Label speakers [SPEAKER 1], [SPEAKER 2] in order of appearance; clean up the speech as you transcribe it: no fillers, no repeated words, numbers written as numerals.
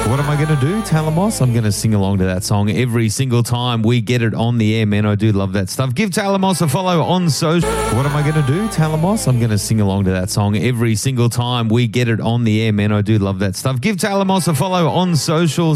[SPEAKER 1] What am I going to do, Talamos? I'm going to sing along to that song every single time we get it on the air, man. I do love that stuff. Give Talamos a follow on social. What am I going to do, Talamos? I'm going to sing along to that song every single time we get it on the air, man. I do love that stuff. Give Talamos a follow on socials.